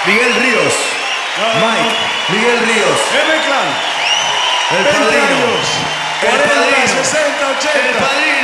Miguel Ríos. Mike, Miguel Ríos. M-Clan. El 20 padrino. años. El 40, padrino. 60, 80. El padrino.